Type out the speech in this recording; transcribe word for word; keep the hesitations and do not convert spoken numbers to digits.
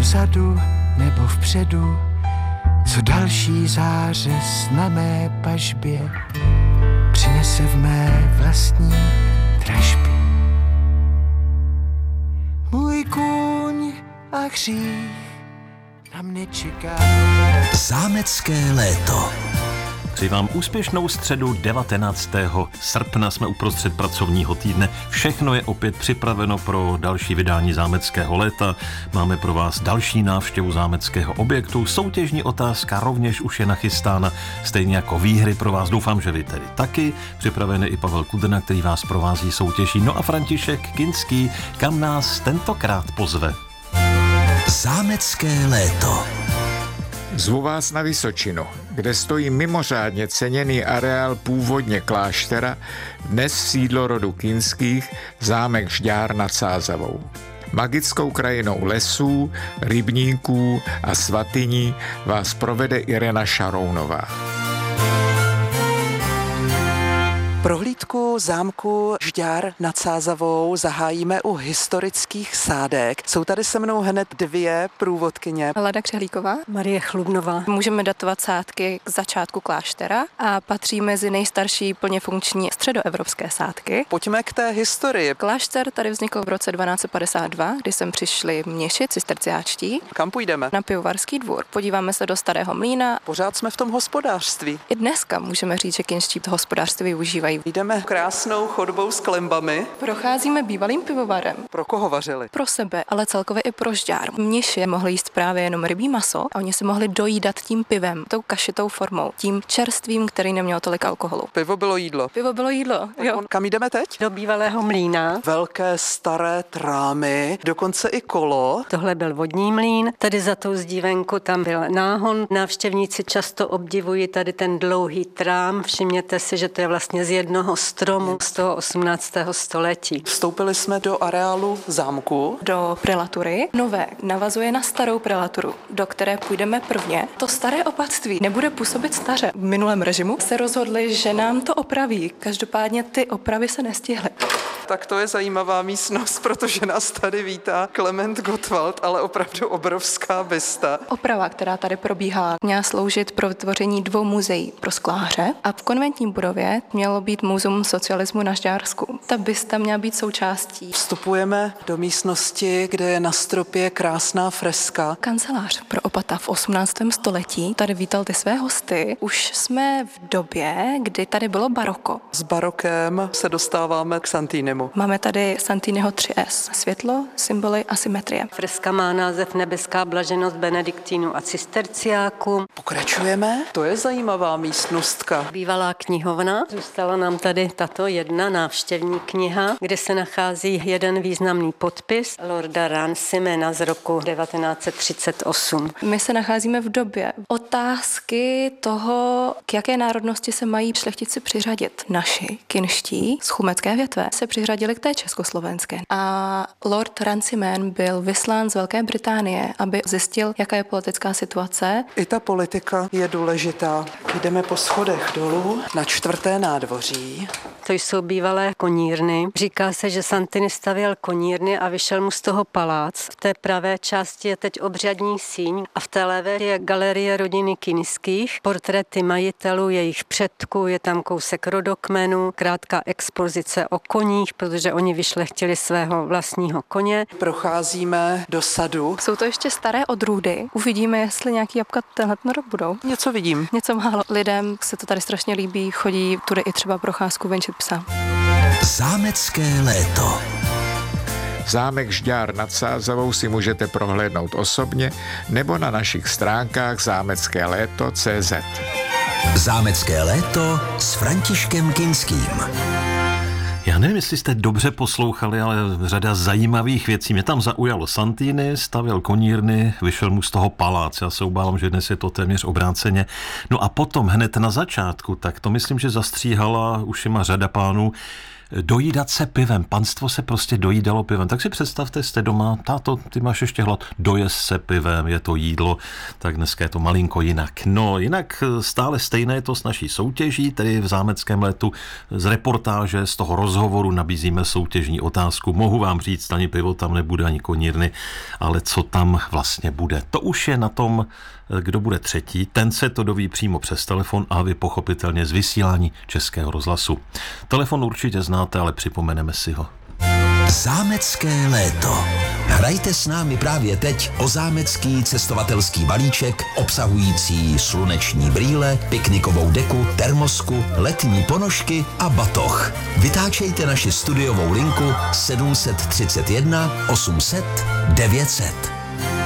vzadu nebo vpředu, co další zářez na mé pažbě přinese v mé vlastní dražbě. Můj kůň a hřích na mě čeká. Zámecké léto. Přeji vám úspěšnou středu devatenáctého srpna, jsme uprostřed pracovního týdne. Všechno je opět připraveno pro další vydání Zámeckého léta. Máme pro vás další návštěvu zámeckého objektu. Soutěžní otázka rovněž už je nachystána, stejně jako výhry pro vás. Doufám, že vy tedy taky. Připravený i Pavel Kudrna, který vás provází soutěží. No a František Kinský, kam nás tentokrát pozve? Zámecké léto. Zvu vás na Vysočinu, kde stojí mimořádně ceněný areál původně kláštera, dnes sídlo rodu Kinských, zámek Žďár nad Sázavou. Magickou krajinou lesů, rybníků a svatyní vás provede Irena Šarounová. Prohlídku zámku Žďár nad Sázavou zahájíme u historických sádek. Jsou tady se mnou hned dvě průvodkyně. Lada Křehlíková, Marie Chlubnová. Můžeme datovat sádky k začátku kláštera a patří mezi nejstarší plně funkční středoevropské sádky. Pojďme k té historii. Klášter tady vznikl v roce dvanáct set padesát dva, kdy sem přišli mniši cisterciáčtí. Kam půjdeme? Na Pivovarský dvůr. Podíváme se do Starého mlýna. Pořád jsme v tom hospodářství. I dneska můžeme říct, že kinští to hospodářství využívají. Jdeme krásnou chodbou s klembami. Procházíme bývalým pivovarem. Pro koho vařili? Pro sebe, ale celkově i pro Žďár. Mniši mohli jíst právě jenom rybí maso a oni si mohli dojídat tím pivem, tou kašitou formou, tím čerstvým, který neměl tolik alkoholu. Pivo bylo jídlo. Pivo bylo jídlo, jo. Kam jdeme teď? Do bývalého mlýna. Velké staré trámy, dokonce i kolo. Tohle byl vodní mlýn, tady za tou zdívenku tam byl náhon. Návštěvníci často obdivují tady ten dlouhý trám. Všimněte si, že to je vlastně z jednoho stromu z toho osmnáctého století. Vstoupili jsme do areálu zámku. Do prelatury. Nové navazuje na starou prelaturu, do které půjdeme prvně. To staré opatství nebude působit staře. V minulém režimu se rozhodli, že nám to opraví. Každopádně ty opravy se nestihly. Tak to je zajímavá místnost, protože nás tady vítá Klement Gottwald, ale opravdu obrovská bysta. Oprava, která tady probíhá, měla sloužit pro vytvoření dvou muzeí pro skláře a v konventní budově mělo být muzeum socialismu na Žďársku. Ta bysta měla být součástí. Vstupujeme do místnosti, kde je na stropě krásná freska. Kancelář pro opata v osmnáctém století tady vítal ty své hosty. Už jsme v době, kdy tady bylo baroko. S barokem se dostáváme k Santinimu. Máme tady Santiniho tři es. Světlo, symboly a symetrie. Freska má název Nebeská blaženost benediktínů a cisterciáků. Pokračujeme. To je zajímavá místnostka. Bývalá knihovna. Zůstala nám tady tato jedna návštěvní kniha, kde se nachází jeden významný podpis Lorda Runcimana z roku devatenáct set třicet osm. My se nacházíme v době otázky toho, k jaké národnosti se mají šlechtici přiřadit. Naši, kinští, z chumecké větve, se přiřadili k té československé. A Lord Runciman byl vyslán z Velké Británie, aby zjistil, jaká je politická situace. I ta politika je důležitá. Jdeme po schodech dolů na čtvrté nádvoří. To jsou bývalé konírny. Říká se, že Santini stavěl konírny a vyšel mu z toho palác. V té pravé části je teď obřadní síň a v té levé je galerie rodiny Kinských, portréty majitelů, jejich předků, je tam kousek rodokmenu, krátká expozice o koních, protože oni vyšlechtili svého vlastního koně. Procházíme do sadu. Jsou to ještě staré odrůdy. Uvidíme, jestli nějaký jabka tenhle rok budou. Něco vidím. Něco málo. Lidem se to tady strašně líbí, chodí tudy i třeba procházku venčit psa. Zámecké léto. Zámek Žďár nad Sázavou si můžete prohlédnout osobně nebo na našich stránkách zámecké léto tečka cé zet. Zámecké léto s Františkem Kinským. Já nevím, jestli jste dobře poslouchali, ale řada zajímavých věcí. Mě tam zaujalo. Santini stavěl konírny, vyšel mu z toho palác. Já se obávám, že dnes je to téměř obráceně. No a potom hned na začátku, tak to myslím, že zastříhala ušima řada pánů, dojídat se pivem. Panstvo se prostě dojídalo pivem. Tak si představte, jste doma, táto, ty máš ještě hlad, dojez se pivem, je to jídlo, tak dneska je to malinko jinak. No, jinak stále stejné je to s naší soutěží, tedy v Zámeckém létu z reportáže, z toho rozhovoru nabízíme soutěžní otázku. Mohu vám říct, ani pivo tam nebude, ani konírny, ale co tam vlastně bude. To už je na tom, kdo bude třetí, ten se to doví přímo přes telefon a vy pochopitelně z vysílání Českého rozhlasu. Telefon určitě znáte, ale připomeneme si ho. Zámecké léto. Hrajte s námi právě teď o zámecký cestovatelský balíček obsahující sluneční brýle, piknikovou deku, termosku, letní ponožky a batoh. Vytáčejte naši studiovou linku sedm set třicet jedna osm set devět set.